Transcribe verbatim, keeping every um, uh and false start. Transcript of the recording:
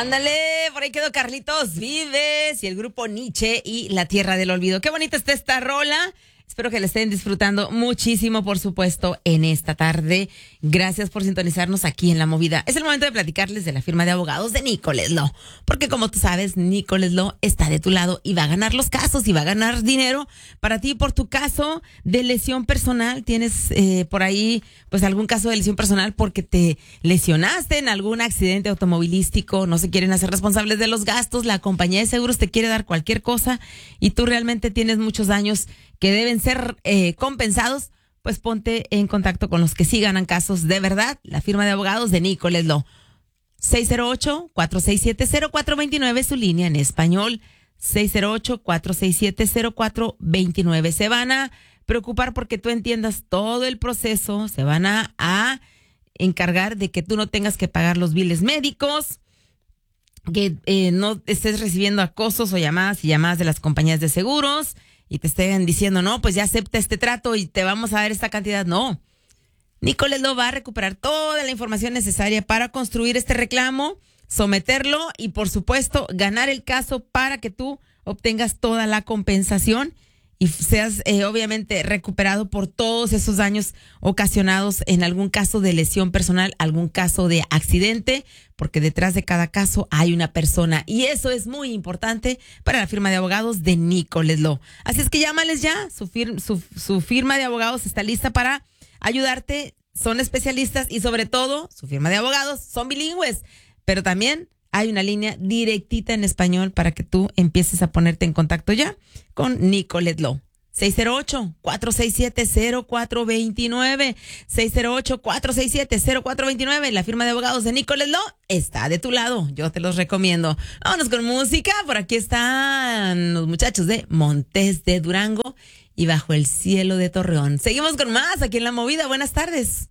Ándale, por ahí quedó Carlitos Vives y el grupo Nietzsche y La Tierra del Olvido. Qué bonita está esta rola. Espero que la estén disfrutando muchísimo, por supuesto, en esta tarde. Gracias por sintonizarnos aquí en La Movida. Es el momento de platicarles de la firma de abogados de Nicholas Law. Porque como tú sabes, Nicholas Law está de tu lado y va a ganar los casos y va a ganar dinero para ti por tu caso de lesión personal. Tienes eh, por ahí pues algún caso de lesión personal porque te lesionaste en algún accidente automovilístico. No se quieren hacer responsables de los gastos. La compañía de seguros te quiere dar cualquier cosa y tú realmente tienes muchos daños que deben ser eh, compensados, pues ponte en contacto con los que sí ganan casos de verdad. La firma de abogados de Nicholas Law. seis cero ocho, cuatro seis siete, cero cuatro dos nueve, su línea en español. seis cero ocho, cuatro seis siete, cero cuatro dos nueve. Se van a preocupar porque tú entiendas todo el proceso. Se van a, a encargar de que tú no tengas que pagar los biles médicos, que eh, no estés recibiendo acosos o llamadas y llamadas de las compañías de seguros y te estén diciendo, no, pues ya acepta este trato y te vamos a dar esta cantidad. No. Nicholas Law va a recuperar toda la información necesaria para construir este reclamo, someterlo y, por supuesto, ganar el caso para que tú obtengas toda la compensación y seas, eh, obviamente, recuperado por todos esos daños ocasionados en algún caso de lesión personal, algún caso de accidente, porque detrás de cada caso hay una persona. Y eso es muy importante para la firma de abogados de Nicholas Law. Así es que llámales ya. Su, fir- su, su firma de abogados está lista para ayudarte. Son especialistas y, sobre todo, su firma de abogados son bilingües. Pero también hay una línea directita en español para que tú empieces a ponerte en contacto ya con Nicholas Law. seis cero ocho, cuatro seis siete, cero cuatro dos nueve. seis cero ocho, cuatro seis siete, cero cuatro dos nueve. La firma de abogados de Nicholas Law está de tu lado. Yo te los recomiendo. Vámonos con música. Por aquí están los muchachos de Montes de Durango y Bajo el Cielo de Torreón. Seguimos con más aquí en La Movida. Buenas tardes.